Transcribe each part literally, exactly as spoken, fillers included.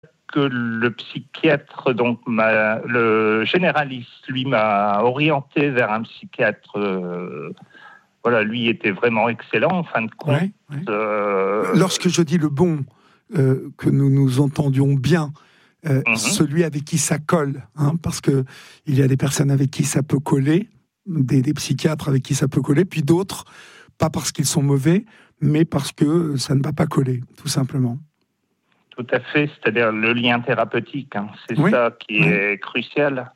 que le psychiatre, donc m'a, le généraliste, lui m'a orienté vers un psychiatre. Euh, voilà, lui était vraiment excellent en fin de compte. Ouais, ouais. Euh... Lorsque je dis le bon, euh, que nous nous entendions bien, euh, mm-hmm. celui avec qui ça colle, hein, parce que il y a des personnes avec qui ça peut coller, des, des psychiatres avec qui ça peut coller, puis d'autres, pas parce qu'ils sont mauvais, mais parce que ça ne va pas coller, tout simplement. Tout à fait, c'est-à-dire le lien thérapeutique, hein, c'est oui, ça qui oui. est crucial.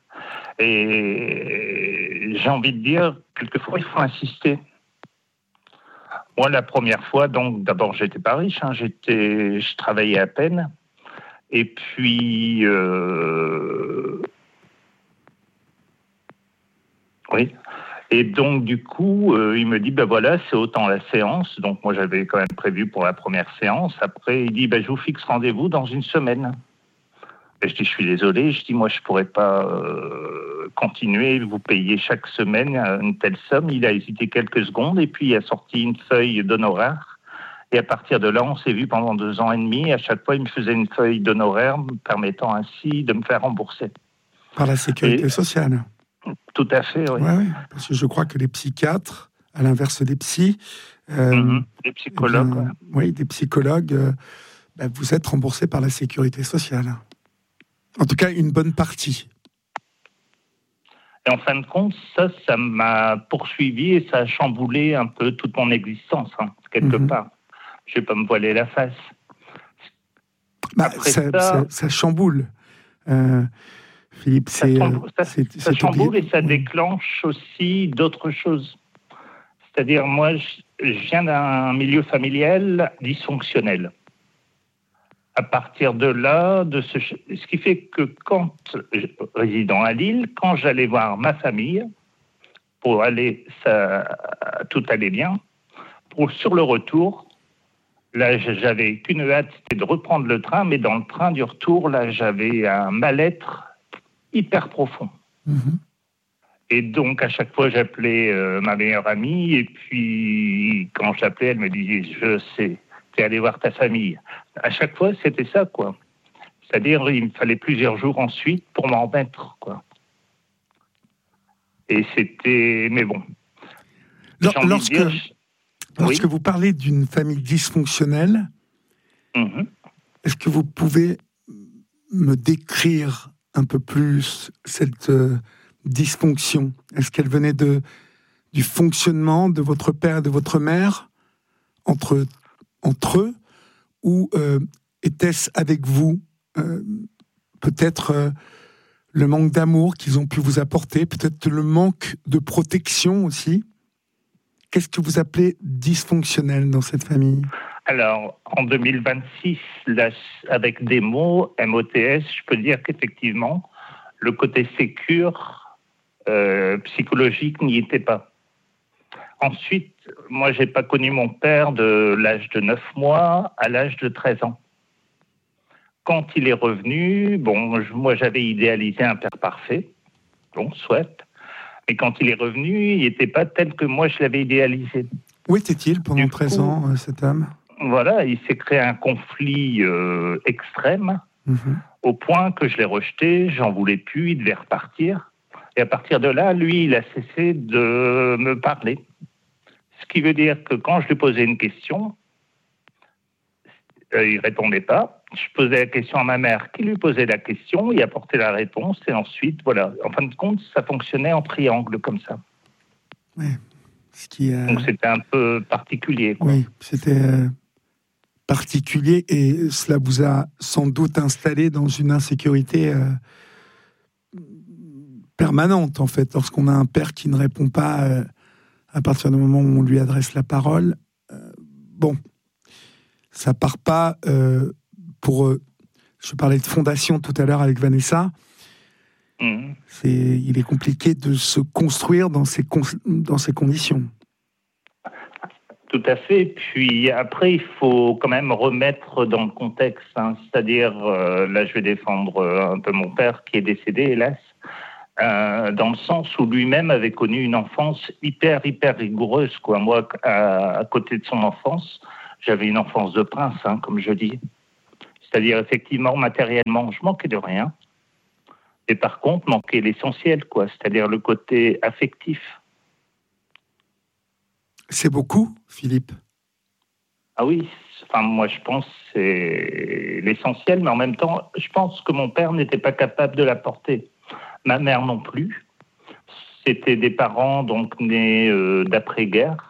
Et j'ai envie de dire, quelquefois, il faut insister. Moi, la première fois, donc, d'abord, j'étais pas riche, hein, j'étais, je travaillais à peine. Et puis, euh... oui. Et donc, du coup, euh, il me dit, ben voilà, c'est autant la séance. Donc, moi, j'avais quand même prévu pour la première séance. Après, il dit, ben, je vous fixe rendez-vous dans une semaine. Et je dis, je suis désolé. Je dis, moi, je pourrais pas euh, continuer, vous payer chaque semaine une telle somme. Il a hésité quelques secondes et puis il a sorti une feuille d'honoraires. Et à partir de là, on s'est vu pendant deux ans et demi. À chaque fois, il me faisait une feuille d'honoraires, me permettant ainsi de me faire rembourser. Par la sécurité et... sociale. Tout à fait, oui. Ouais, oui. Parce que je crois que les psychiatres, à l'inverse des psys, euh, mmh, des psychologues, eh bien, ouais. oui, des psychologues, euh, ben, vous êtes remboursés par la sécurité sociale. En tout cas, une bonne partie. Et en fin de compte, ça, ça m'a poursuivi et ça a chamboulé un peu toute mon existence, hein, quelque mmh. part. Je ne vais pas me voiler la face. Bah, ça, ça... Ça, ça chamboule. Euh, Philippe, ça c'est... chamboule, ça, c'est, ça c'est chamboule obli... et ça déclenche aussi d'autres choses. C'est-à-dire, moi, je viens d'un milieu familial dysfonctionnel. À partir de là, de ce, ce qui fait que quand, résidant à Lille, quand j'allais voir ma famille, pour aller, ça, tout allait bien. Pour, sur le retour, là, j'avais qu'une hâte, c'était de reprendre le train, mais dans le train du retour, là, j'avais un mal-être hyper profond. Mmh. Et donc, à chaque fois, j'appelais euh, ma meilleure amie, et puis, quand j'appelais, elle me disait, je sais, t'es allé voir ta famille. À chaque fois, c'était ça, quoi. C'est-à-dire, il me fallait plusieurs jours ensuite pour m'en remettre, quoi. Et c'était... Mais bon. Lors, lorsque dire, lorsque oui. vous parlez d'une famille dysfonctionnelle, mmh. est-ce que vous pouvez me décrire un peu plus cette euh, dysfonction? Est-ce qu'elle venait de, du fonctionnement de votre père et de votre mère entre, entre eux, ou euh, était-ce avec vous euh, peut-être euh, le manque d'amour qu'ils ont pu vous apporter, peut-être le manque de protection aussi? Qu'est-ce que vous appelez dysfonctionnel dans cette famille? Alors, en deux mille vingt-six, là, avec des mots, M O T S, je peux dire qu'effectivement, le côté sécure, euh, psychologique n'y était pas. Ensuite, moi, j'ai pas connu mon père de l'âge de neuf mois à l'âge de treize ans. Quand il est revenu, bon, moi, j'avais idéalisé un père parfait, bon, soit. Mais quand il est revenu, il n'était pas tel que moi, je l'avais idéalisé. Où était-il pendant du treize coup, ans, cet homme? Voilà, il s'est créé un conflit euh, extrême, mmh. au point que je l'ai rejeté, j'en voulais plus, il devait repartir. Et à partir de là, lui, il a cessé de me parler. Ce qui veut dire que quand je lui posais une question, euh, il ne répondait pas. Je posais la question à ma mère, qui lui posait la question, il apportait la réponse, et ensuite, voilà. En fin de compte, ça fonctionnait en triangle, comme ça. Oui. Ce qui, euh... Donc, c'était un peu particulier, quoi. Oui, c'était euh, particulier, et cela vous a sans doute installé dans une insécurité euh, permanente, en fait, lorsqu'on a un père qui ne répond pas euh, à partir du moment où on lui adresse la parole. Euh, bon, ça part pas euh, pour... Euh, je parlais de fondation tout à l'heure avec Vanessa. Mmh. C'est, il est compliqué de se construire dans ces, con, dans ces conditions. Tout à fait. Puis après, il faut quand même remettre dans le contexte. Hein. C'est-à-dire, euh, là, je vais défendre un peu mon père qui est décédé, hélas, euh, dans le sens où lui-même avait connu une enfance hyper, hyper rigoureuse, quoi. Moi, à, à côté de son enfance, j'avais une enfance de prince, hein, comme je dis. C'est-à-dire, effectivement, matériellement, je manquais de rien. Et par contre, manquait l'essentiel, quoi. C'est-à-dire le côté affectif. C'est beaucoup, Philippe? Ah oui, enfin, moi, je pense que c'est l'essentiel, mais en même temps, je pense que mon père n'était pas capable de l'apporter. Ma mère non plus. C'était des parents donc nés euh, d'après-guerre.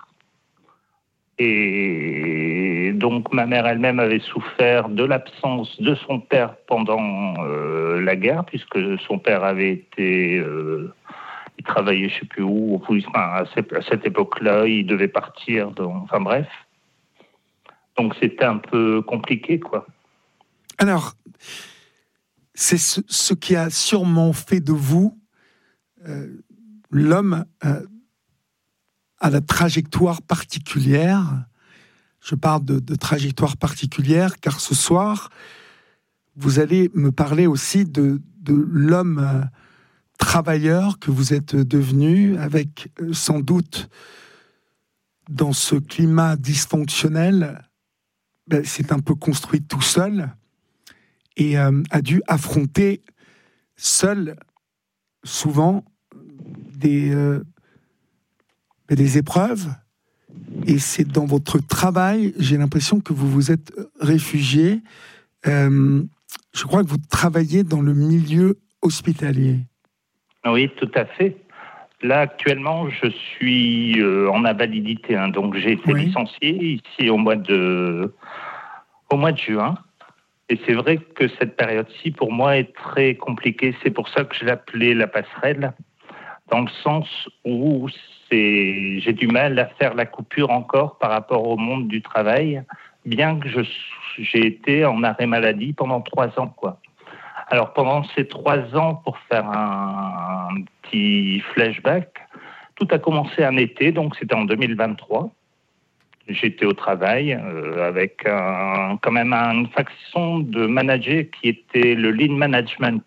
Et donc, ma mère elle-même avait souffert de l'absence de son père pendant euh, la guerre, puisque son père avait été... Euh, il travaillait je ne sais plus où, enfin, à cette, à cette époque-là, il devait partir, donc, enfin bref. Donc, c'était un peu compliqué, quoi. Alors, c'est ce, ce qui a sûrement fait de vous euh, l'homme euh, à la trajectoire particulière. Je parle de, de trajectoire particulière, car ce soir, vous allez me parler aussi de, de l'homme euh, travailleur que vous êtes devenu, avec euh, sans doute, dans ce climat dysfonctionnel, ben, c'est un peu construit tout seul, et euh, a dû affronter seul, souvent, des, euh, des épreuves. Et c'est dans votre travail, j'ai l'impression que vous vous êtes réfugié. Euh, je crois que vous travaillez dans le milieu hospitalier. Oui, tout à fait. Là, actuellement, je suis euh, en invalidité. Hein, donc, j'ai été oui. licencié ici au mois de, au mois de juin. Et c'est vrai que cette période-ci, pour moi, est très compliquée. C'est pour ça que je l'appelais la passerelle, dans le sens où c'est, j'ai du mal à faire la coupure encore par rapport au monde du travail, bien que je, j'ai été en arrêt maladie pendant trois ans, quoi. Alors, pendant ces trois ans, pour faire un, un petit flashback, tout a commencé un été, donc c'était en deux mille vingt-trois. J'étais au travail euh, avec un, quand même une façon de manager qui était le lean management,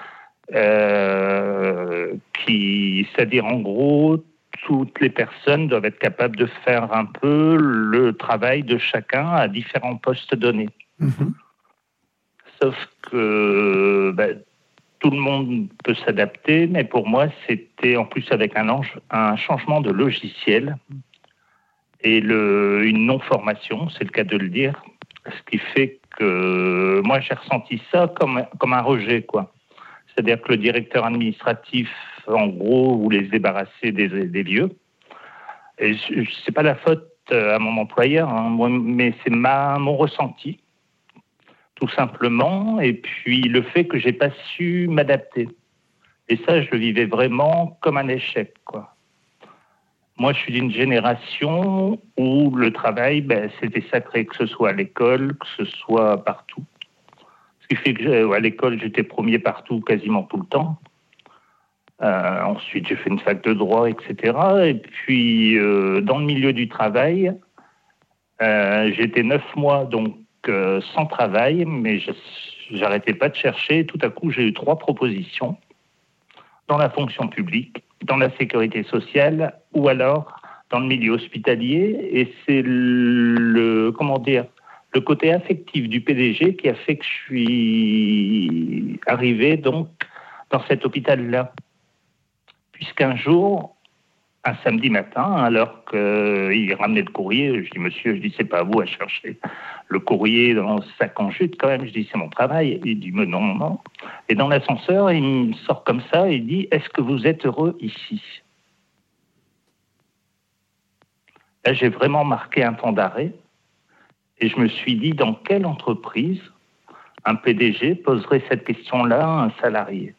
euh, qui, c'est-à-dire en gros, toutes les personnes doivent être capables de faire un peu le travail de chacun à différents postes donnés. Mmh. Sauf que ben, tout le monde peut s'adapter, mais pour moi, c'était en plus avec un, ange, un changement de logiciel et le, une non-formation, c'est le cas de le dire, ce qui fait que moi, j'ai ressenti ça comme, comme un rejet, quoi. C'est-à-dire que le directeur administratif, en gros, voulait se débarrasser des, des lieux. Et ce n'est pas la faute à mon employeur, hein, moi, mais c'est ma, mon ressenti. Tout simplement, et puis le fait que j'ai pas su m'adapter. Et ça, je le vivais vraiment comme un échec, quoi. Moi, je suis d'une génération où le travail, ben, c'était sacré, que ce soit à l'école, que ce soit partout. Ce qui fait qu'à l'école, j'étais premier partout, quasiment tout le temps. Euh, ensuite, j'ai fait une fac de droit, et cetera. Et puis, euh, dans le milieu du travail, euh, j'étais neuf mois, donc, Euh, sans travail, mais je n'arrêtais pas de chercher. Tout à coup, j'ai eu trois propositions dans la fonction publique, dans la sécurité sociale ou alors dans le milieu hospitalier. Et c'est le, comment dire, le côté affectif du P D G qui a fait que je suis arrivé donc dans cet hôpital-là. Puisqu'un jour, un samedi matin, alors qu'il ramenait le courrier, je dis, monsieur, je dis, c'est pas à vous à chercher le courrier dans le sac en jute quand même. Je dis, c'est mon travail. Il dit, mais non, non. Et dans l'ascenseur, il me sort comme ça et il dit, est-ce que vous êtes heureux ici? Là, j'ai vraiment marqué un temps d'arrêt et je me suis dit, dans quelle entreprise un P D G poserait cette question-là à un salarié?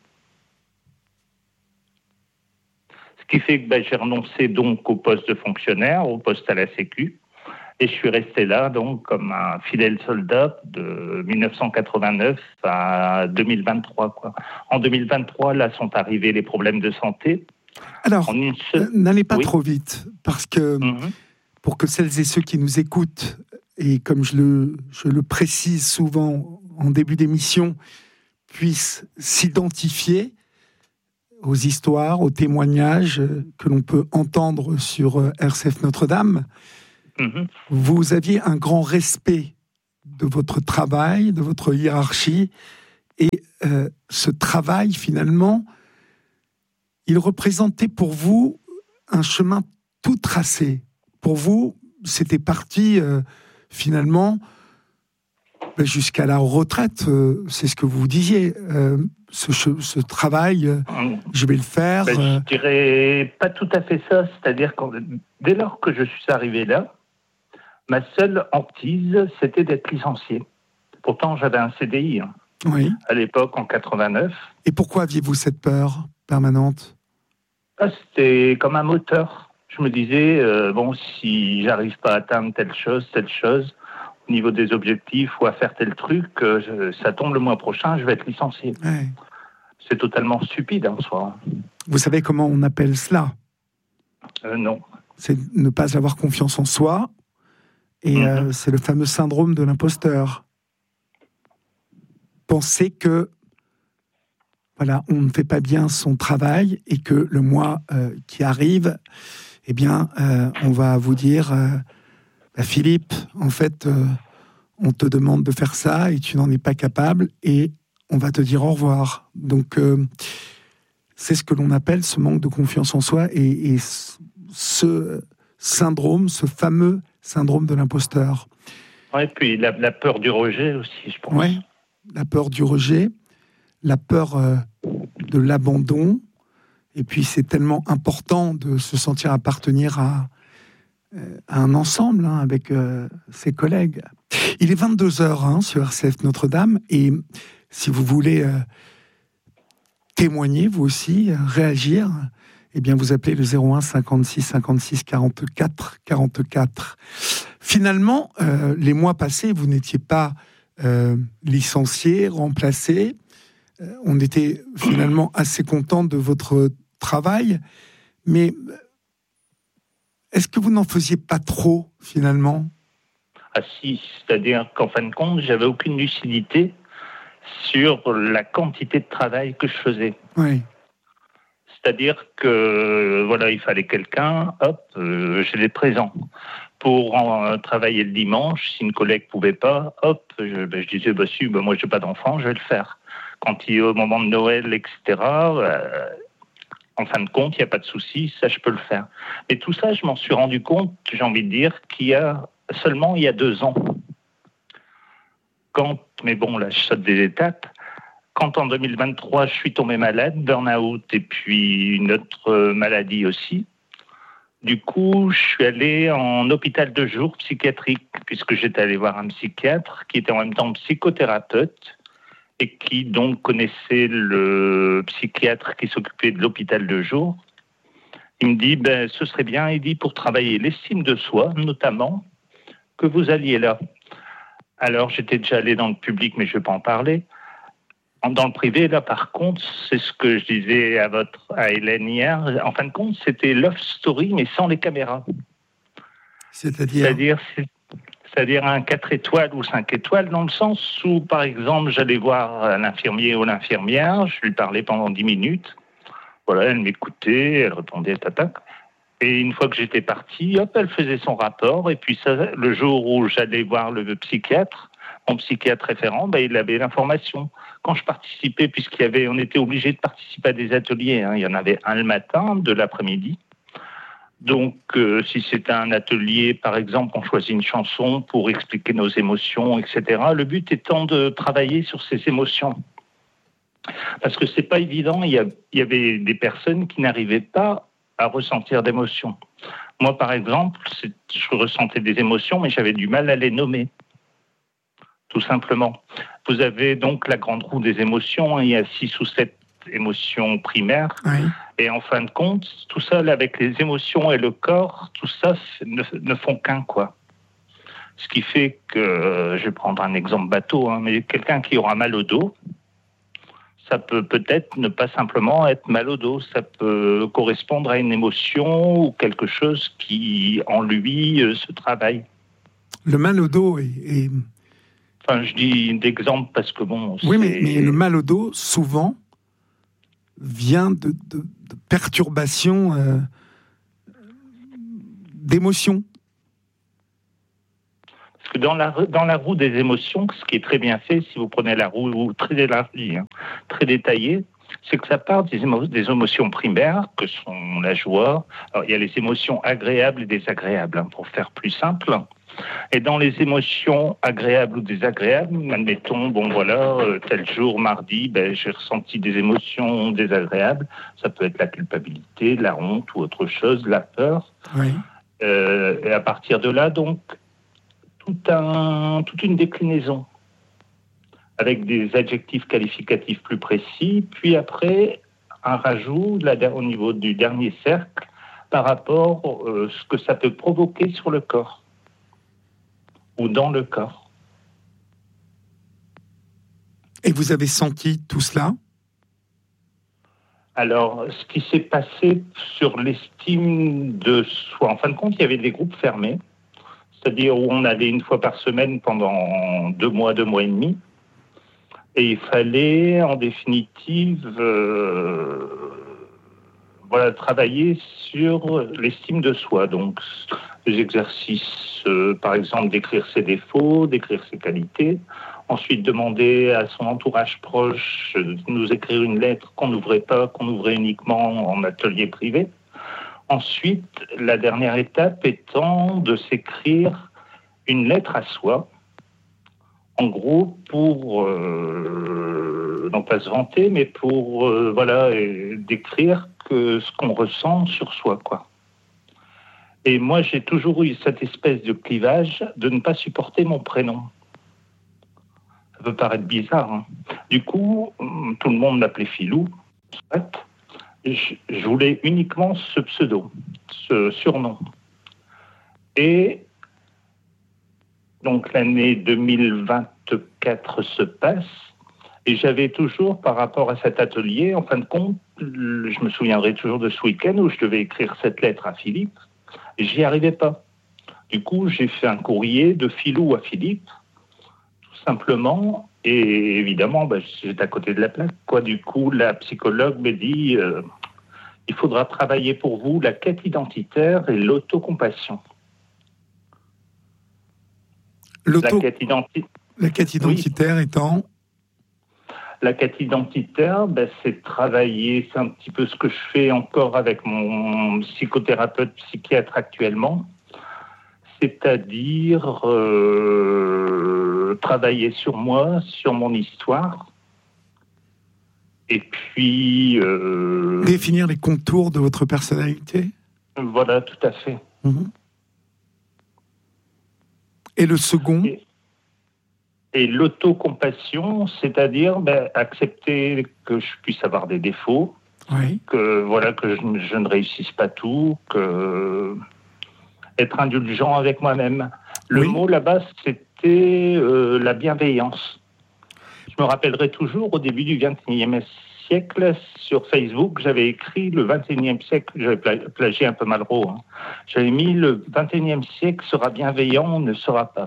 Ce qui fait que ben, j'ai renoncé donc au poste de fonctionnaire, au poste à la Sécu, et je suis resté là donc comme un fidèle soldat de dix-neuf cent quatre-vingt-neuf à deux mille vingt-trois. Quoi. En deux mille vingt-trois, là sont arrivés les problèmes de santé. Alors, seule... n'allez pas oui. trop vite, parce que mm-hmm. pour que celles et ceux qui nous écoutent, et comme je le, je le précise souvent en début d'émission, puissent s'identifier aux histoires, aux témoignages que l'on peut entendre sur R C F Notre-Dame. Mmh. Vous aviez un grand respect de votre travail, de votre hiérarchie. Et euh, ce travail, finalement, il représentait pour vous un chemin tout tracé. Pour vous, c'était parti, euh, finalement, jusqu'à la retraite. Euh, c'est ce que vous disiez. Euh, ce, ce travail, euh, je vais le faire. Ben, euh... Je dirais pas tout à fait ça. C'est-à-dire que dès lors que je suis arrivé là, ma seule hantise, c'était d'être licencié. Pourtant, j'avais un C D I hein, oui. à l'époque, en quatre-vingt-neuf. Et pourquoi aviez-vous cette peur permanente ? Ah, c'était comme un moteur. Je me disais, euh, bon, si j'arrive pas à atteindre telle chose, telle chose, au niveau des objectifs ou à faire tel truc, euh, je, ça tombe le mois prochain, je vais être licencié. Ouais. C'est totalement stupide en soi. Vous savez comment on appelle cela ? euh, Non. C'est ne pas avoir confiance en soi. Et mm-hmm. euh, c'est le fameux syndrome de l'imposteur. Penser que voilà, on ne fait pas bien son travail et que le mois euh, qui arrive, eh bien, euh, on va vous dire, euh, bah, Philippe, en fait, euh, on te demande de faire ça et tu n'en es pas capable et on va te dire au revoir. Donc, euh, c'est ce que l'on appelle ce manque de confiance en soi et, et ce syndrome, ce fameux syndrome de l'imposteur. Oui, puis la, la peur du rejet aussi, je pense. Oui, la peur du rejet, la peur euh, de l'abandon. Et puis, c'est tellement important de se sentir appartenir à, euh, à un ensemble hein, avec euh, ses collègues. Il est vingt-deux heures hein, sur R C F Notre-Dame. Et si vous voulez euh, témoigner, vous aussi, euh, réagir, eh bien, vous appelez le zéro un cinquante-six cinquante-six quarante-quatre quarante-quatre. Finalement, euh, les mois passés, vous n'étiez pas euh, licencié, remplacé. Euh, on était finalement assez content de votre travail. Mais est-ce que vous n'en faisiez pas trop, finalement ? Ah si, c'est-à-dire qu'en fin de compte, j'avais aucune lucidité sur la quantité de travail que je faisais. Oui. C'est-à-dire que, voilà, il fallait quelqu'un, hop, euh, je l'ai présent. Pour en, travailler le dimanche, si une collègue ne pouvait pas, hop, je, ben, je disais, bah si, ben, moi je n'ai pas d'enfant, je vais le faire. Quand il est au moment de Noël, et cetera, euh, en fin de compte, il n'y a pas de souci, ça je peux le faire. Mais tout ça, je m'en suis rendu compte, j'ai envie de dire, qu'il y a seulement il y a deux ans. Quand, mais bon, là je saute des étapes, quand en deux mille vingt-trois, je suis tombé malade, burn-out et puis une autre maladie aussi, du coup, je suis allé en hôpital de jour psychiatrique, puisque j'étais allé voir un psychiatre qui était en même temps psychothérapeute et qui donc connaissait le psychiatre qui s'occupait de l'hôpital de jour. Il me dit, ben, ce serait bien, il dit, pour travailler l'estime de soi, notamment, que vous alliez là. Alors, j'étais déjà allé dans le public, mais je ne vais pas en parler. Dans le privé, là, par contre, c'est ce que je disais à votre, à Hélène hier. En fin de compte, c'était Love Story, mais sans les caméras. C'est-à-dire C'est-à-dire, c'est, c'est-à-dire un quatre étoiles ou cinq étoiles, dans le sens où, par exemple, j'allais voir l'infirmier ou l'infirmière, je lui parlais pendant dix minutes. Voilà, elle m'écoutait, elle répondait tatac. Et une fois que j'étais parti, hop, elle faisait son rapport. Et puis, ça, le jour où j'allais voir le psychiatre, mon psychiatre référent, ben, il avait l'information. Quand je participais, puisqu'il y avait, on était obligé de participer à des ateliers, hein, il y en avait un le matin, deux l'après-midi. Donc, euh, si c'était un atelier, par exemple, on choisit une chanson pour expliquer nos émotions, et cetera. Le but étant de travailler sur ces émotions. Parce que c'est pas évident, il y, a, il y avait des personnes qui n'arrivaient pas à ressentir d'émotions. Moi, par exemple, c'est, je ressentais des émotions, mais j'avais du mal à les nommer. Tout simplement. Vous avez donc la grande roue des émotions, hein, il y a six ou sept émotions primaires, oui. Et en fin de compte, tout ça, avec les émotions et le corps, tout ça ne, ne font qu'un, quoi. Ce qui fait que, euh, je vais prendre un exemple bateau, hein, mais quelqu'un qui aura mal au dos, ça peut peut-être ne pas simplement être mal au dos, ça peut correspondre à une émotion ou quelque chose qui, en lui, euh, se travaille. Le mal au dos est... est... Enfin, je dis d'exemple parce que bon... Oui, mais, mais le mal au dos, souvent, vient de, de, de perturbations euh, d'émotions. que dans la, dans la roue des émotions, ce qui est très bien fait, si vous prenez la roue très élargie, hein, très détaillée, c'est que ça part des, émo- des émotions primaires, que sont la joie. Alors, il y a les émotions agréables et désagréables, hein, pour faire plus simple. Et dans les émotions agréables ou désagréables, admettons, bon voilà, euh, tel jour, mardi, ben, j'ai ressenti des émotions désagréables. Ça peut être la culpabilité, la honte ou autre chose, la peur. Oui. Euh, et à partir de là, donc, tout un, toute une déclinaison avec des adjectifs qualificatifs plus précis, puis après, un rajout là, au niveau du dernier cercle par rapport à euh, ce que ça peut provoquer sur le corps ou dans le corps. Et vous avez senti tout cela ? Alors, ce qui s'est passé sur l'estime de soi, en fin de compte, il y avait des groupes fermés, c'est-à-dire où on allait une fois par semaine pendant deux mois, deux mois et demi, et il fallait, en définitive, euh, voilà, travailler sur l'estime de soi. Donc, des exercices, euh, par exemple, d'écrire ses défauts, d'écrire ses qualités. Ensuite, demander à son entourage proche de nous écrire une lettre qu'on n'ouvrait pas, qu'on ouvrait uniquement en atelier privé. Ensuite, la dernière étape étant de s'écrire une lettre à soi, en gros, pour, euh, non pas se vanter, mais pour, euh, voilà, et décrire que ce qu'on ressent sur soi, quoi. Et moi, j'ai toujours eu cette espèce de clivage de ne pas supporter mon prénom. Ça peut paraître bizarre, hein. Du coup, tout le monde m'appelait Philou. Je, je voulais uniquement ce pseudo, ce surnom. Et donc l'année deux mille vingt-quatre se passe, et j'avais toujours, par rapport à cet atelier, en fin de compte, je me souviendrai toujours de ce week-end où je devais écrire cette lettre à Philippe, et j'y arrivais pas. Du coup, j'ai fait un courrier de Philou à Philippe, tout simplement, et évidemment, bah, j'étais à côté de la plaque, quoi. Du coup, la psychologue me dit euh, il faudra travailler pour vous la quête identitaire et l'autocompassion. L'auto... La quête, identi... la quête identitaire oui. étant La quête identitaire, ben, c'est travailler, c'est un petit peu ce que je fais encore avec mon psychothérapeute psychiatre actuellement, c'est-à-dire euh, travailler sur moi, sur mon histoire, et puis... Euh, définir les contours de votre personnalité. Voilà, tout à fait. Mmh. Et le second et, et l'autocompassion, c'est-à-dire ben, accepter que je puisse avoir des défauts, oui. que, voilà, que je, je ne réussisse pas tout, que... être indulgent avec moi-même. Le oui. mot là-bas, c'était euh, la bienveillance. Je me rappellerai toujours, au début du vingt et unième siècle, sur Facebook, j'avais écrit le vingt et unième siècle, j'avais plagié un peu Malraux, hein. J'avais mis le vingt et unième siècle sera bienveillant, ne sera pas.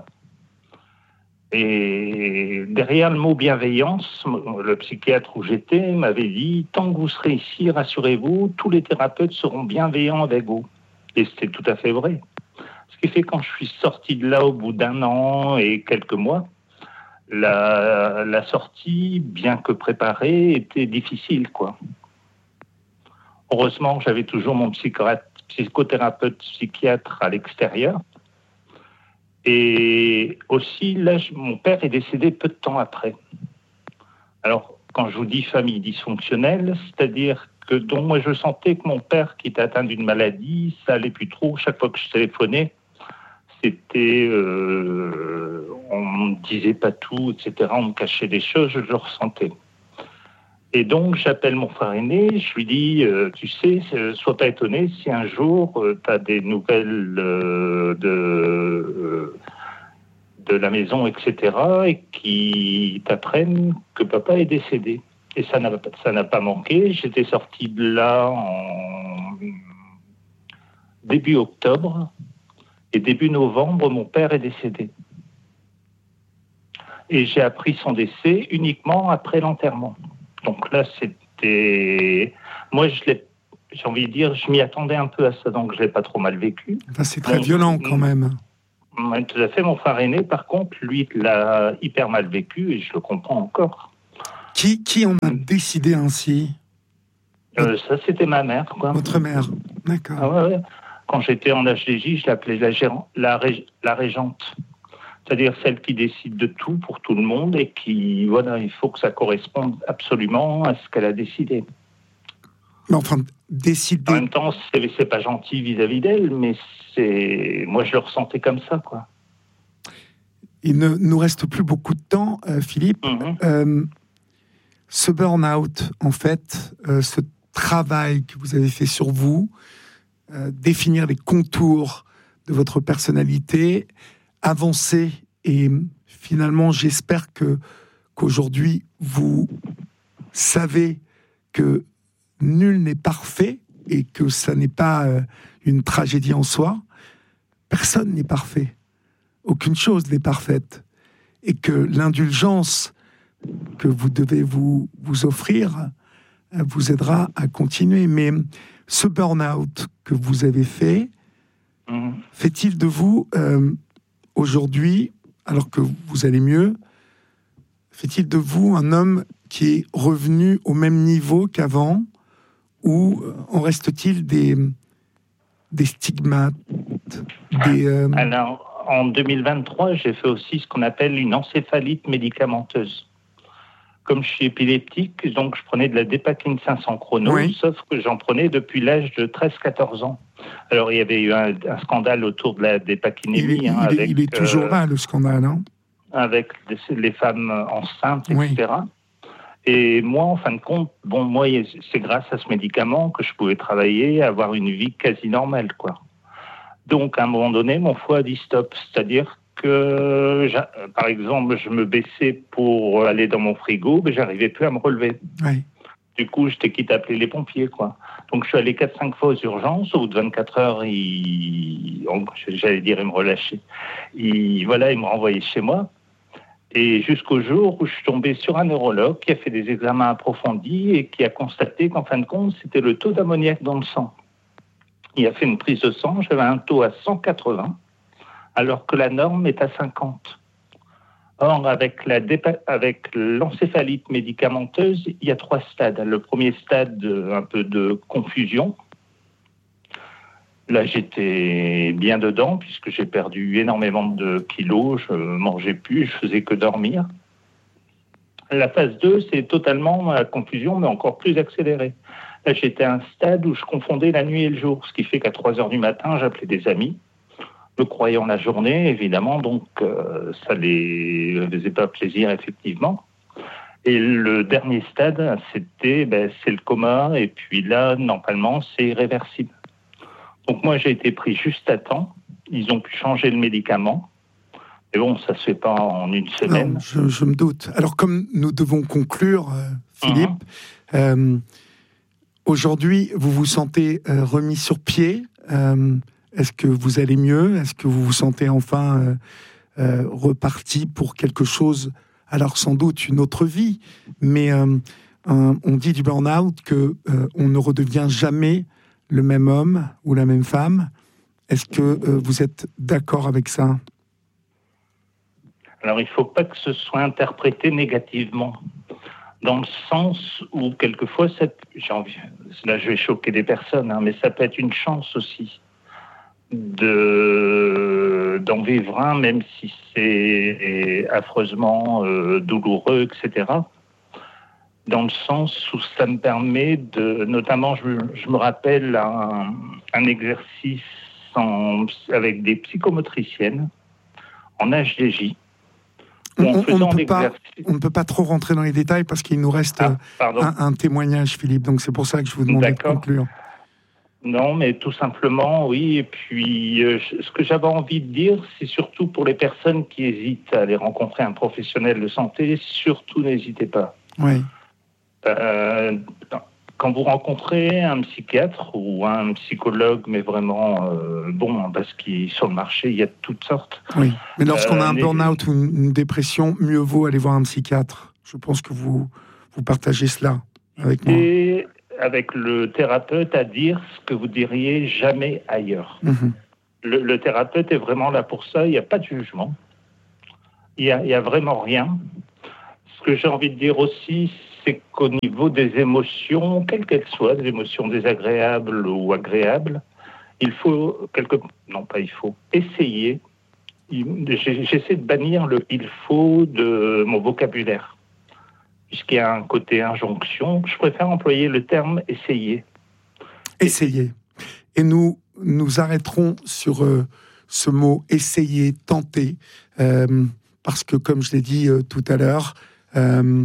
Et derrière le mot bienveillance, le psychiatre où j'étais m'avait dit, tant que vous serez ici, rassurez-vous, tous les thérapeutes seront bienveillants avec vous. Et c'était tout à fait vrai. Ce qui fait que quand je suis sorti de là au bout d'un an et quelques mois, la, la sortie, bien que préparée, était difficile, quoi. Heureusement, j'avais toujours mon psychothérapeute psychiatre à l'extérieur. Et aussi, là, mon père est décédé peu de temps après. Alors, quand je vous dis famille dysfonctionnelle, c'est-à-dire que donc moi je sentais que mon père qui était atteint d'une maladie, ça allait plus trop. Chaque fois que je téléphonais, c'était, euh, on me disait pas tout, et cetera. On me cachait des choses, je le ressentais. Et donc j'appelle mon frère aîné, je lui dis, euh, tu sais, sois pas étonné si un jour euh, tu as des nouvelles euh, de euh, de la maison, et cetera, et qui t'apprennent que papa est décédé. Et ça n'a, ça n'a pas manqué. J'étais sorti de là en début octobre. Et début novembre, mon père est décédé. Et j'ai appris son décès uniquement après l'enterrement. Donc là, c'était... Moi, je l'ai... j'ai envie de dire, je m'y attendais un peu à ça, donc je ne l'ai pas trop mal vécu. Enfin, c'est très donc, violent quand même. Ouais, tout à fait. Mon frère aîné, par contre, lui, l'a hyper mal vécu et je le comprends encore. Qui, qui en a décidé ainsi? euh, Ça, c'était ma mère, quoi. Votre mère, d'accord. Ah ouais, ouais. Quand j'étais en H D J, je l'appelais la, gérant, la, ré, la régente. C'est-à-dire celle qui décide de tout pour tout le monde et qui, voilà, il faut que ça corresponde absolument à ce qu'elle a décidé. Mais enfin, décider... En même temps, c'est, c'est pas gentil vis-à-vis d'elle, mais c'est... moi, je le ressentais comme ça, quoi. Il ne nous reste plus beaucoup de temps, euh, Philippe. Mm-hmm. Euh, ce burn-out, en fait, euh, ce travail que vous avez fait sur vous, euh, définir les contours de votre personnalité, avancer, et finalement, j'espère que, qu'aujourd'hui, vous savez que nul n'est parfait et que ça n'est pas euh, une tragédie en soi. Personne n'est parfait. Aucune chose n'est parfaite. Et que l'indulgence que vous devez vous, vous offrir euh, vous aidera à continuer. Mais ce burn-out que vous avez fait, mmh. fait-il de vous, euh, aujourd'hui, alors que vous allez mieux, fait-il de vous un homme qui est revenu au même niveau qu'avant, ou en reste-t-il des, des stigmates des, euh... Alors, en deux mille vingt-trois, j'ai fait aussi ce qu'on appelle une encéphalite médicamenteuse. Comme je suis épileptique, donc je prenais de la Dépakine cinq cents chrono, oui. Sauf que j'en prenais depuis l'âge de treize quatorze ans. Alors, il y avait eu un, un scandale autour de la dépakinémie. Il, est, hein, il, avec, il est toujours euh, là, le scandale, hein, avec les, les femmes enceintes, oui. et cetera. Et moi, en fin de compte, bon, moi, c'est grâce à ce médicament que je pouvais travailler, avoir une vie quasi normale, quoi. Donc, à un moment donné, mon foie a dit stop. C'est-à-dire que, par exemple, je me baissais pour aller dans mon frigo, mais j'arrivais plus à me relever. Oui. Du coup, j'étais quitte à appeler les pompiers, quoi. Donc, je suis allé quatre cinq fois aux urgences. Au bout de vingt-quatre heures, ils... j'allais dire, ils me relâchaient. Ils... Voilà, ils me renvoyaient chez moi. Et jusqu'au jour où je suis tombé sur un neurologue qui a fait des examens approfondis et qui a constaté qu'en fin de compte, c'était le taux d'ammoniac dans le sang. Il a fait une prise de sang, j'avais un taux à cent quatre-vingts, alors que la norme est à cinquante. Or, avec, la dépa- avec l'encéphalite médicamenteuse, il y a trois stades. Le premier stade, un peu de confusion. Là, j'étais bien dedans, puisque j'ai perdu énormément de kilos, je ne mangeais plus, je faisais que dormir. La phase deux, c'est totalement la confusion, mais encore plus accélérée. Là, j'étais à un stade où je confondais la nuit et le jour, ce qui fait qu'à trois heures du matin, j'appelais des amis, me croyant la journée, évidemment, donc euh, ça ne les faisait pas plaisir, effectivement. Et le dernier stade, c'était, ben, c'est le coma, et puis là, normalement, c'est irréversible. Donc moi, j'ai été pris juste à temps. Ils ont pu changer le médicament. Mais bon, ça ne se fait pas en une semaine. Non, je, je me doute. Alors, comme nous devons conclure, euh, Philippe, mmh. euh, aujourd'hui, vous vous sentez euh, remis sur pied. euh, Est-ce que vous allez mieux? Est-ce que vous vous sentez enfin euh, euh, reparti pour quelque chose? Alors, sans doute une autre vie. Mais euh, un, on dit du burn-out qu'on euh, ne redevient jamais le même homme ou la même femme. Est-ce que euh, vous êtes d'accord avec ça? Alors, il ne faut pas que ce soit interprété négativement, dans le sens où, quelquefois, ça, j'ai envie, là, je vais choquer des personnes, hein, mais ça peut être une chance aussi de, d'en vivre un, même si c'est affreusement euh, douloureux, et cetera, dans le sens où ça me permet de... Notamment, je, je me rappelle un, un exercice en, avec des psychomotriciennes en H D J. On, on, on, ne peut pas, on ne peut pas trop rentrer dans les détails parce qu'il nous reste ah, un, un témoignage, Philippe. Donc c'est pour ça que je vous demande de conclure. Non, mais tout simplement, oui. Et puis, euh, ce que j'avais envie de dire, c'est surtout pour les personnes qui hésitent à aller rencontrer un professionnel de santé, surtout n'hésitez pas. Oui. Euh, quand vous rencontrez un psychiatre ou un psychologue, mais vraiment euh, bon, parce qu'il sur le marché, il y a de toutes sortes. Oui, mais lorsqu'on euh, a un burn-out ou une, une dépression, mieux vaut aller voir un psychiatre. Je pense que vous, vous partagez cela avec moi. Et avec le thérapeute à dire ce que vous diriez jamais ailleurs. Mmh. le, le thérapeute est vraiment là pour ça. Il n'y a pas de jugement. Il n'y a, il y a vraiment rien. Ce que j'ai envie de dire aussi, c'est qu'au niveau des émotions, quelles qu'elles soient, des émotions désagréables ou agréables, il faut, quelque... non pas il faut, essayer. J'essaie de bannir le « il faut » de mon vocabulaire. Puisqu'il y a un côté injonction, je préfère employer le terme « essayer ». Essayer. Et nous nous arrêterons sur euh, ce mot « essayer »,« tenter euh, », parce que, comme je l'ai dit euh, tout à l'heure, euh,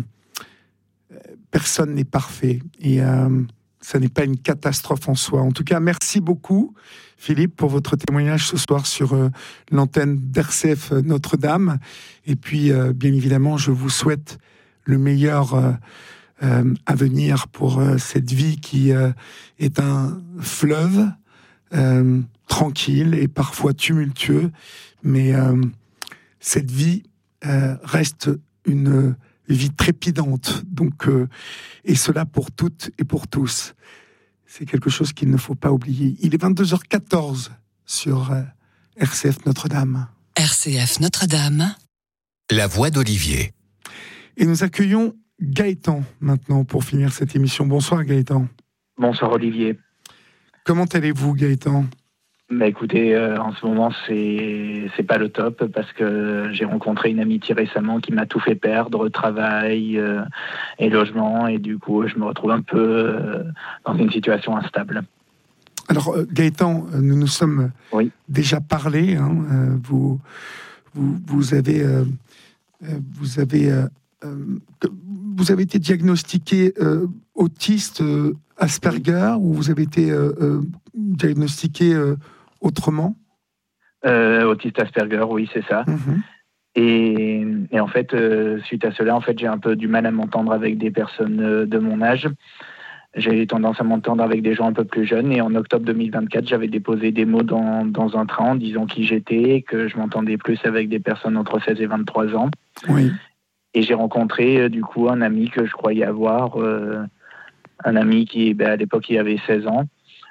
personne n'est parfait. Et euh, ça n'est pas une catastrophe en soi. En tout cas, merci beaucoup, Philippe, pour votre témoignage ce soir sur euh, l'antenne d'R C F Notre-Dame. Et puis, euh, bien évidemment, je vous souhaite le meilleur euh, euh, à venir pour euh, cette vie qui euh, est un fleuve euh, tranquille et parfois tumultueux. Mais euh, cette vie euh, reste une vie trépidante. Donc, euh, et cela pour toutes et pour tous. C'est quelque chose qu'il ne faut pas oublier. Il est vingt-deux heures quatorze sur euh, R C F Notre-Dame. R C F Notre-Dame. La voix d'Olivier. Et nous accueillons Gaëtan maintenant pour finir cette émission. Bonsoir Gaëtan. Bonsoir Olivier. Comment allez-vous Gaëtan ? Bah écoutez, euh, en ce moment c'est c'est pas le top parce que j'ai rencontré une amitié récemment qui m'a tout fait perdre, travail euh, et logement, et du coup je me retrouve un peu euh, dans une situation instable. Alors euh, Gaëtan, nous nous sommes oui. déjà parlé. Hein, euh, vous, vous vous avez euh, vous avez euh, euh, vous avez été diagnostiqué euh, autiste euh, Asperger, ou vous avez été euh, euh, diagnostiqué euh, autrement euh, Autiste Asperger, oui, c'est ça. Mmh. Et, et en fait, euh, suite à cela, en fait, j'ai un peu du mal à m'entendre avec des personnes euh, de mon âge. J'ai tendance à m'entendre avec des gens un peu plus jeunes. Et en octobre deux mille vingt-quatre, j'avais déposé des mots dans, dans un train en disant qui j'étais, que je m'entendais plus avec des personnes entre seize et vingt-trois ans. Oui. Et j'ai rencontré, euh, du coup, un ami que je croyais avoir, euh, un ami qui, ben, à l'époque, il avait seize ans.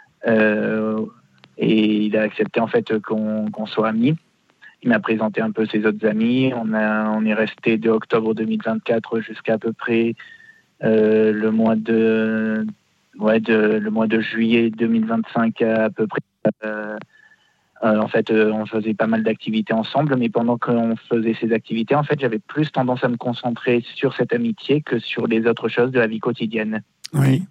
Euh, et il a accepté, en fait, qu'on, qu'on soit amis. Il m'a présenté un peu ses autres amis. On, a, on est resté de octobre deux mille vingt-quatre jusqu'à à peu près euh, le mois de, ouais, de le mois de juillet deux mille vingt-cinq à, à peu près. Euh, euh, en fait, euh, on faisait pas mal d'activités ensemble, mais pendant qu'on faisait ces activités, en fait, j'avais plus tendance à me concentrer sur cette amitié que sur les autres choses de la vie quotidienne. Oui.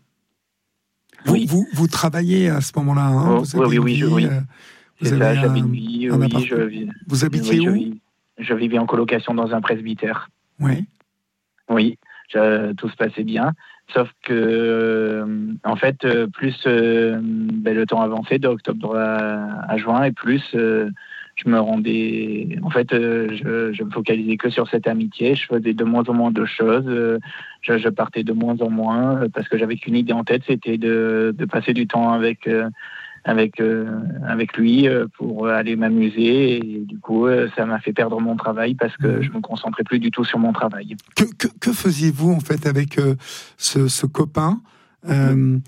Vous, oui. vous, vous travaillez à ce moment-là, hein, oh, vous avez oui, oui, vie, je, oui. Euh, C'est ça, j'avais une vie, oui, appart... je vis. Vous habitiez oui, où je, vis, je vivais en colocation dans un presbytère. Oui. Oui, je, tout se passait bien. Sauf que, euh, en fait, euh, plus euh, ben, le temps avançait, d'octobre à, à juin, et plus euh, je me rendais... En fait, euh, je, je me focalisais que sur cette amitié. Je faisais de moins en moins de choses. Euh, je, je partais de moins en moins, parce que j'avais qu'une idée en tête, c'était de, de passer du temps avec... Euh, avec euh, avec lui euh, pour aller m'amuser, et du coup euh, ça m'a fait perdre mon travail parce que mmh. je me concentrais plus du tout sur mon travail. Que, que, que faisiez-vous en fait avec euh, ce, ce copain euh, mmh.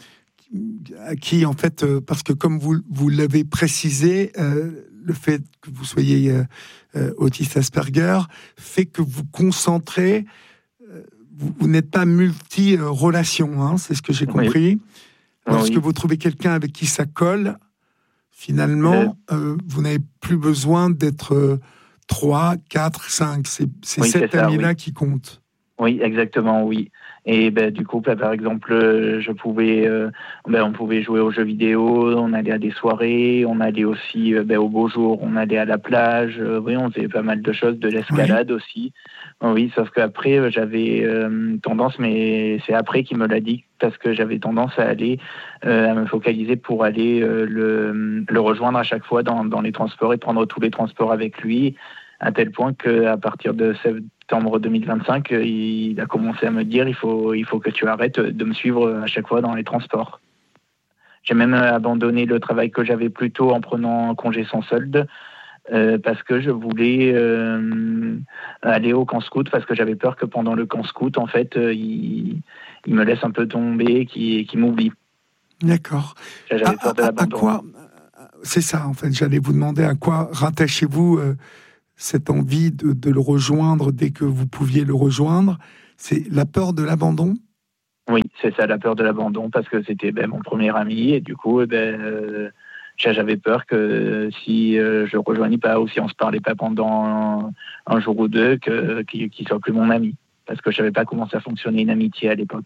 qui en fait euh, parce que comme vous vous l'avez précisé, euh, le fait que vous soyez euh, euh, autiste Asperger fait que vous concentrez, euh, vous, vous n'êtes pas multi-relation, hein, c'est ce que j'ai compris. Oui. Lorsque oui. vous trouvez quelqu'un avec qui ça colle, finalement, euh, euh, vous n'avez plus besoin d'être euh, trois, quatre, cinq. C'est, c'est oui, cet ami-là oui. qui compte. Oui, exactement, oui. Et ben, du coup, par exemple, je pouvais, euh, ben, on pouvait jouer aux jeux vidéo, on allait à des soirées, on allait aussi ben, au beau jour, on allait à la plage. Euh, oui, on faisait pas mal de choses, de l'escalade oui. aussi. Oui, sauf qu'après, j'avais euh, tendance, mais c'est après qu'il me l'a dit, parce que j'avais tendance à aller, euh, à me focaliser pour aller euh, le, le rejoindre à chaque fois dans, dans les transports et prendre tous les transports avec lui, à tel point qu'à partir de septembre deux mille vingt-cinq, il a commencé à me dire il faut, il faut que tu arrêtes de me suivre à chaque fois dans les transports. J'ai même abandonné le travail que j'avais plus tôt en prenant congé sans solde, euh, parce que je voulais euh, aller au camp scout, parce que j'avais peur que pendant le camp scout, en fait, euh, il, il me laisse un peu tomber, qu'il, qu'il m'oublie. D'accord. J'avais peur de l'abandon. À quoi, c'est ça, en fait. J'allais vous demander à quoi rattachez-vous euh, cette envie de, de le rejoindre dès que vous pouviez le rejoindre. C'est la peur de l'abandon ? Oui, c'est ça, la peur de l'abandon, parce que c'était ben, mon premier ami, et du coup, ben, euh, j'avais peur que si euh, je ne le rejoignais pas, ou si on ne se parlait pas pendant un, un jour ou deux, que, qu'il ne soit plus mon ami. Parce que je ne savais pas comment ça fonctionnait une amitié à l'époque.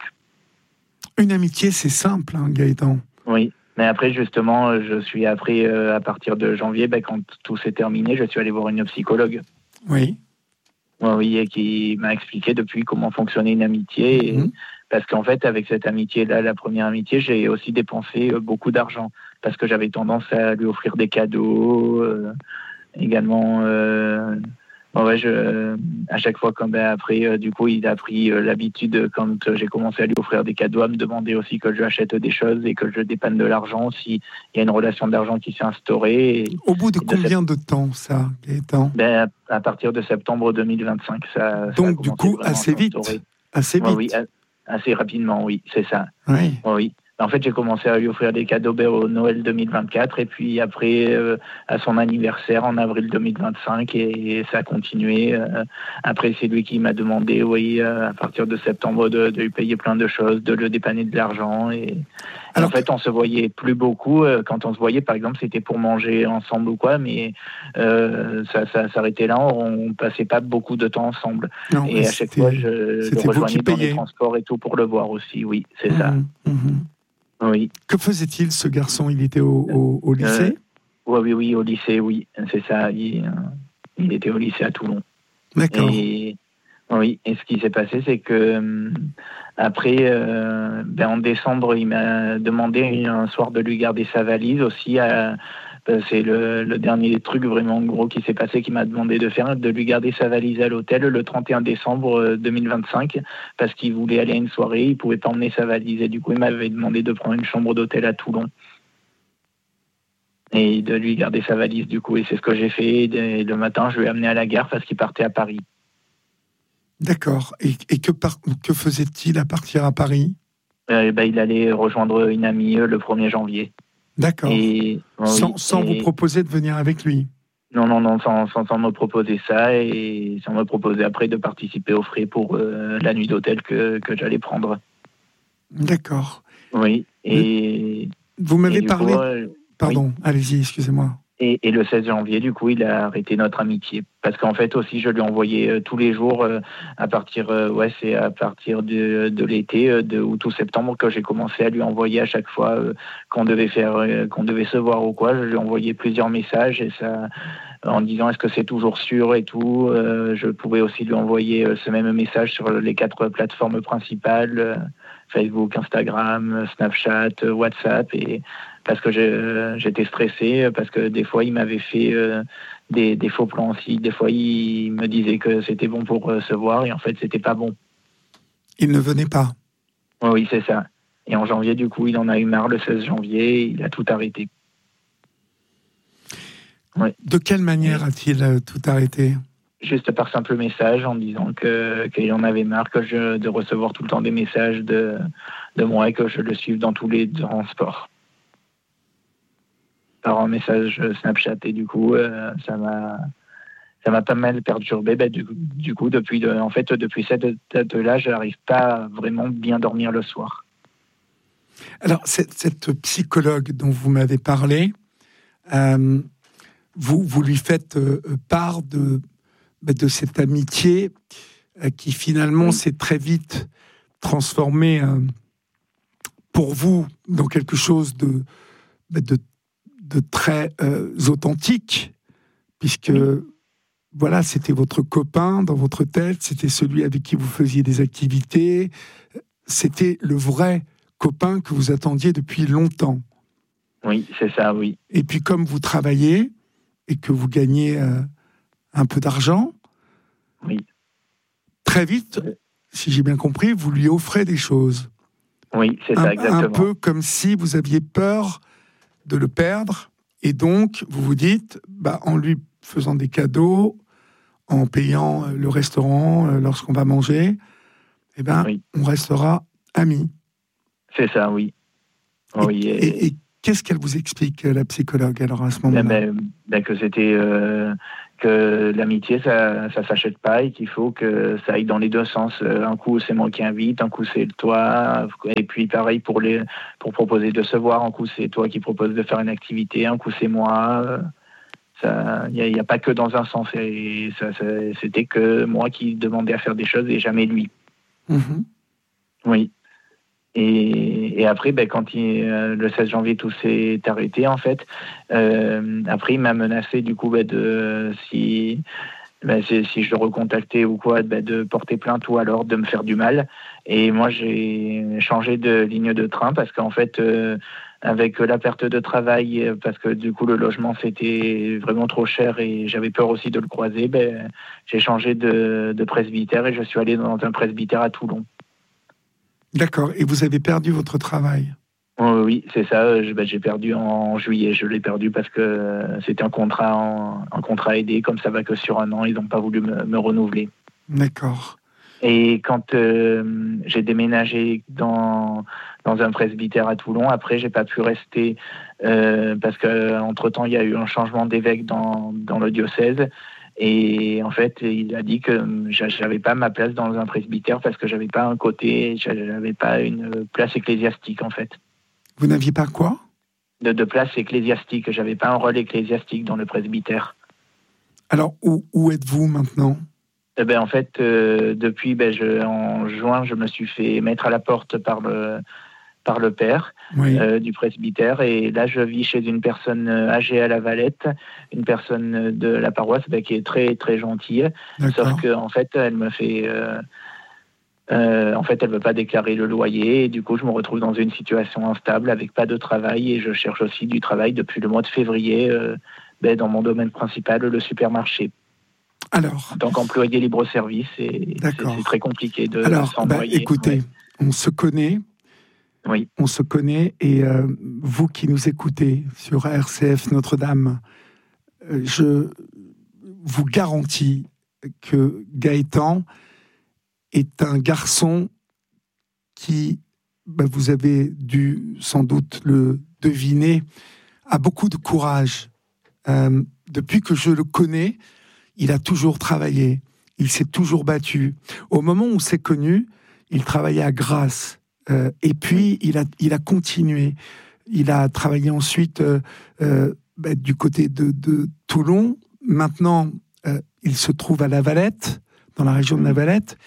Une amitié, c'est simple, hein, Gaëtan. Oui, mais après, justement, je suis après, euh, à partir de janvier, ben, quand tout s'est terminé, je suis allé voir une psychologue. Oui. Oui, et qui m'a expliqué depuis comment fonctionnait une amitié. Et, Mmh. Parce qu'en fait, avec cette amitié-là, la première amitié, j'ai aussi dépensé euh, beaucoup d'argent. Parce que j'avais tendance à lui offrir des cadeaux, euh, également. Euh, bon, ouais, je, à chaque fois, quand, ben, après, euh, du coup, il a pris euh, l'habitude, quand euh, j'ai commencé à lui offrir des cadeaux, à me demander aussi que je lui achète des choses et que je dépanne de l'argent. S'il y a une relation d'argent qui s'est instaurée. Et, Au bout de et combien de, de temps, ça, Gaëtan ? ben, à, à partir de septembre deux mille vingt-cinq, ça, ça a Donc, du commencé coup, vraiment à assez vite. s'instaurer. Assez Ouais, vite. oui, assez rapidement, oui, c'est ça. Oui. Ouais, oui. En fait, j'ai commencé à lui offrir des cadeaux ben, au Noël deux mille vingt-quatre et puis après euh, à son anniversaire en avril deux mille vingt-cinq et, et ça a continué. Euh, après, c'est lui qui m'a demandé, oui, euh, à partir de septembre, de, de lui payer plein de choses, de le dépanner de l'argent. Et, et Alors en fait, on se voyait plus beaucoup. Euh, quand on se voyait, par exemple, c'était pour manger ensemble ou quoi, mais euh, ça, ça s'arrêtait là. On passait pas beaucoup de temps ensemble. Non, et à chaque fois, je le rejoignais dans les transports et tout pour le voir aussi. Oui, c'est mmh, ça. Mmh. Oui. Que faisait-il, ce garçon ? Il était au, au, au lycée ? euh, Oui, oui, oui, au lycée, oui, c'est ça. Il, euh, il était au lycée à Toulon. D'accord. Et, oui, et ce qui s'est passé, c'est que euh, après, euh, ben, en décembre, il m'a demandé un soir de lui garder sa valise aussi. À, c'est le, le dernier truc vraiment gros qui s'est passé, qui m'a demandé de faire, de lui garder sa valise à l'hôtel le trente et un décembre deux mille vingt-cinq, parce qu'il voulait aller à une soirée, il pouvait pas emmener sa valise. Et du coup, il m'avait demandé de prendre une chambre d'hôtel à Toulon. Et de lui garder sa valise, du coup. Et c'est ce que j'ai fait. Et le matin, je lui ai amené à la gare parce qu'il partait à Paris. D'accord. Et, et que, par, que faisait-il à partir à Paris ? euh, ben, Il allait rejoindre une amie le premier janvier. D'accord. Et, sans oui, sans et... vous proposer de venir avec lui ? Non, non, non, sans, sans, sans me proposer ça et sans me proposer après de participer aux frais pour euh, la nuit d'hôtel que, que j'allais prendre. D'accord. Oui, et... Vous m'avez parlé... Coup, euh, Pardon, oui. Allez-y, excusez-moi. Et, et le seize janvier, du coup, il a arrêté notre amitié. Parce qu'en fait, aussi, je lui envoyais euh, tous les jours, euh, à partir, euh, ouais, c'est à partir de, de l'été, euh, de août ou septembre, que j'ai commencé à lui envoyer à chaque fois euh, qu'on devait faire, euh, qu'on devait se voir ou quoi. Je lui envoyais plusieurs messages et ça, en disant est-ce que c'est toujours sûr et tout. Euh, je pouvais aussi lui envoyer euh, ce même message sur les quatre plateformes principales, euh, Facebook, Instagram, Snapchat, euh, WhatsApp, et parce que je, j'étais stressé, parce que des fois, il m'avait fait euh, des, des faux plans aussi. Des fois, il me disait que c'était bon pour euh, se voir, et en fait, c'était pas bon. Il ne venait pas ? Oui, c'est ça. Et en janvier, du coup, il en a eu marre, le seize janvier, il a tout arrêté. Oui. De quelle manière a-t-il euh, tout arrêté ? Juste par simple message, en disant que, qu'il en avait marre que je, de recevoir tout le temps des messages de, de moi et que je le suive dans tous les transports. Par un message Snapchat, et du coup euh, ça m'a ça m'a pas mal perturbé. Ben, du, du coup depuis de, en fait depuis cette date-là, je n'arrive pas à vraiment bien dormir le soir. Alors cette, cette psychologue dont vous m'avez parlé, euh, vous vous lui faites euh, part de de cette amitié euh, qui finalement oui. s'est très vite transformée euh, pour vous dans quelque chose de de de très euh, authentique, puisque oui. voilà, c'était votre copain dans votre tête, c'était celui avec qui vous faisiez des activités, c'était le vrai copain que vous attendiez depuis longtemps. Oui, c'est ça, oui. Et puis comme vous travaillez et que vous gagnez euh, un peu d'argent, oui. très vite, oui. si j'ai bien compris, vous lui offrez des choses. Oui, c'est ça, un, exactement. Un peu comme si vous aviez peur de le perdre, et donc vous vous dites, bah, en lui faisant des cadeaux, en payant le restaurant euh, lorsqu'on va manger, eh ben, oui. on restera amis. C'est ça, oui. Et, oui et... Et, et qu'est-ce qu'elle vous explique, la psychologue, alors à ce moment-là? Ben, ben, que c'était euh, que l'amitié, ça, ça s'achète pas et qu'il faut que ça aille dans les deux sens. Un coup, c'est moi qui invite, un coup, c'est toi. Et puis, pareil pour les, pour proposer de se voir. Un coup, c'est toi qui proposes de faire une activité. Un coup, c'est moi. Il n'y a, a pas que dans un sens. Et ça, ça, c'était que moi qui demandais à faire des choses et jamais lui. Mmh. Oui. Et, et après, ben, quand il, euh, le seize janvier, tout s'est arrêté, en fait. Euh, après, il m'a menacé, du coup, ben, de si, ben, si, si je le recontactais ou quoi, ben, de porter plainte ou alors de me faire du mal. Et moi, j'ai changé de ligne de train parce qu'en fait, euh, avec la perte de travail, parce que du coup, le logement, c'était vraiment trop cher et j'avais peur aussi de le croiser, ben, j'ai changé de, de presbytère et je suis allé dans un presbytère à Toulon. D'accord. Et vous avez perdu votre travail? Oh, oui, c'est ça. Je, ben, j'ai perdu en juillet. Je l'ai perdu parce que c'était un contrat, en, un contrat aidé. Comme ça va que sur un an, ils n'ont pas voulu me, me renouveler. D'accord. Et quand euh, j'ai déménagé dans, dans un presbytère à Toulon, après, j'ai pas pu rester euh, parce qu'entre-temps, il y a eu un changement d'évêque dans, dans le diocèse. Et en fait, il a dit que j'avais pas ma place dans un presbytère parce que j'avais pas un côté, j'avais pas une place ecclésiastique, en fait. Vous n'aviez pas quoi? De, de place ecclésiastique. J'avais pas un rôle ecclésiastique dans le presbytère. Alors, où, où êtes-vous maintenant? Eh ben, en fait, euh, depuis ben, je, en juin, je me suis fait mettre à la porte par le, par le père Oui. euh, du presbytère. Et là, je vis chez une personne âgée à La Valette, une personne de la paroisse ben, qui est très, très gentille. D'accord. Sauf qu'en fait, elle me fait... Euh, euh, en fait, elle ne veut pas déclarer le loyer. Et du coup, je me retrouve dans une situation instable avec pas de travail. Et je cherche aussi du travail depuis le mois de février euh, ben, dans mon domaine principal, le supermarché. Alors, en tant qu'employé libre-service, c'est, c'est, c'est très compliqué de Alors, s'employer. Bah, écoutez, ouais. on se connaît. Oui. On se connaît et euh, vous qui nous écoutez sur R C F Notre-Dame, euh, je vous garantis que Gaëtan est un garçon qui, bah, vous avez dû sans doute le deviner, a beaucoup de courage. Euh, depuis que je le connais, il a toujours travaillé, il s'est toujours battu. Au moment où on s'est connus, il travaillait à Grasse. Euh, et puis, il a, il a continué. Il a travaillé ensuite euh, euh, bah, du côté de, de Toulon. Maintenant, euh, il se trouve à La Valette, dans la région de La Valette.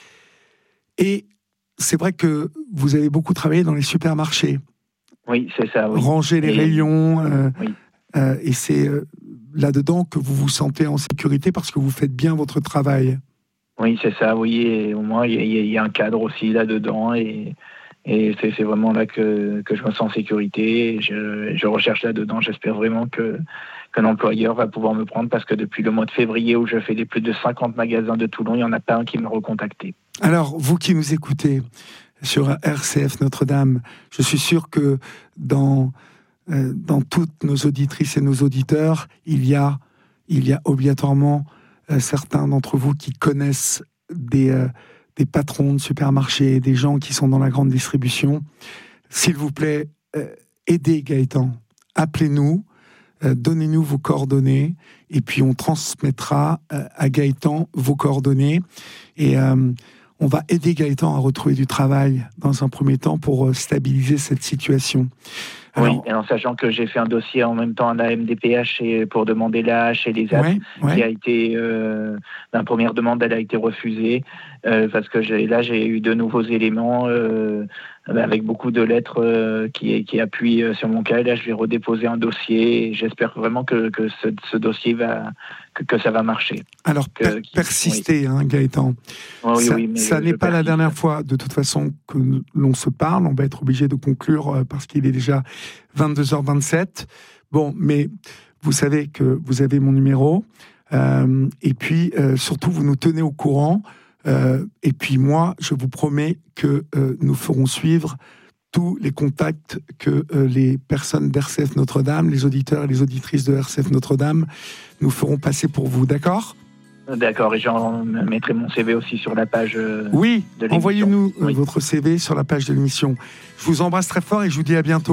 Et c'est vrai que vous avez beaucoup travaillé dans les supermarchés. Oui, c'est ça. Oui. Ranger les et... rayons. Euh, oui. euh, et c'est euh, là-dedans que vous vous sentez en sécurité parce que vous faites bien votre travail. Oui, c'est ça. Oui, et au moins, il y, y a un cadre aussi là-dedans. Et... Et c'est, c'est vraiment là que, que je me sens en sécurité. Je, je recherche là-dedans. J'espère vraiment que, qu'un employeur va pouvoir me prendre parce que depuis le mois de février où je fais les plus de cinquante magasins de Toulon, il n'y en a pas un qui m'a recontacté. Alors, vous qui nous écoutez sur R C F Notre-Dame, je suis sûr que dans, euh, dans toutes nos auditrices et nos auditeurs, il y a, il y a obligatoirement euh, certains d'entre vous qui connaissent des... Euh, des patrons de supermarchés, des gens qui sont dans la grande distribution. S'il vous plaît, euh, aidez Gaëtan. Appelez-nous, euh, donnez-nous vos coordonnées, et puis on transmettra euh, à Gaëtan vos coordonnées. Et euh, on va aider Gaëtan à retrouver du travail dans un premier temps pour euh, stabiliser cette situation. Alors, oui, et en sachant que j'ai fait un dossier en même temps à la M D P H et pour demander l'A H et les A P, ouais, ouais. qui a été, euh, la première demande, elle a été refusée, euh, parce que j'ai, là, j'ai eu de nouveaux éléments, euh, avec beaucoup de lettres euh, qui, qui appuient sur mon cas. Et là, je vais redéposer un dossier et j'espère vraiment que, que ce, ce dossier va, que, que ça va marcher. Alors, que, per- persistez, oui. hein, Gaëtan. Oui, ça, oui, mais ça n'est pas persiste. La dernière fois, de toute façon, que l'on se parle. On va être obligé de conclure euh, parce qu'il est déjà vingt-deux heures vingt-sept. Bon, mais vous savez que vous avez mon numéro. Euh, et puis, euh, surtout, vous nous tenez au courant. Euh, et puis moi, je vous promets que euh, nous ferons suivre tous les contacts que euh, les personnes d'R C F Notre-Dame, les auditeurs et les auditrices de R C F Notre-Dame, nous feront passer pour vous, d'accord ? D'accord, et j'en mettrai mon C V aussi sur la page euh, oui, de l'émission. Envoyez-nous euh, oui. votre C V sur la page de l'émission. Je vous embrasse très fort et je vous dis à bientôt.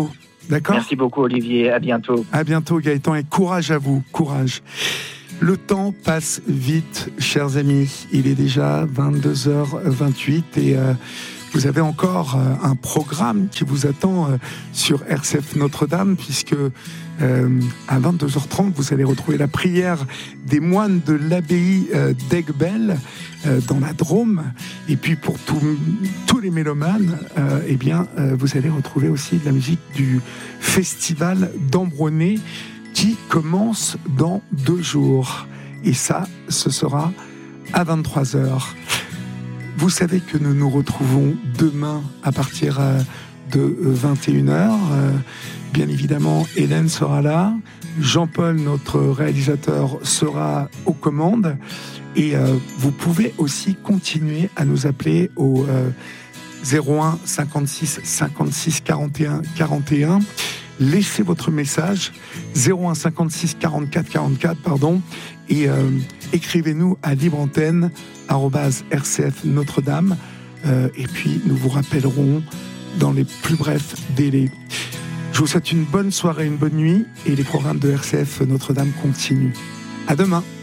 D'accord ? Merci beaucoup, Olivier. À bientôt. À bientôt, Gaëtan, et courage à vous. Courage. Le temps passe vite, chers amis. Il est déjà vingt-deux heures vingt-huit et euh, vous avez encore euh, un programme qui vous attend euh, sur R C F Notre-Dame, puisque euh, à vingt-deux heures trente, vous allez retrouver la prière des moines de l'abbaye euh, d'Aiguebelle euh, dans la Drôme. Et puis pour tout, tous les mélomanes, euh, eh bien, euh, vous allez retrouver aussi de la musique du festival d'Ambronay, qui commence dans deux jours. Et ça, ce sera à vingt-trois heures. Vous savez que nous nous retrouvons demain à partir de vingt et une heures. Bien évidemment, Hélène sera là. Jean-Paul, notre réalisateur, sera aux commandes. Et euh, vous pouvez aussi continuer à nous appeler au euh, zéro un cinquante-six cinquante-six quarante et un quarante et un. Laissez votre message zéro un cinquante-six quarante-quatre quarante-quatre pardon et euh, écrivez-nous à libreantenne arobase r c f notre-dame euh, et puis nous vous rappellerons dans les plus brefs délais. Je vous souhaite une bonne soirée, une bonne nuit et les programmes de R C F Notre-Dame continuent. À demain.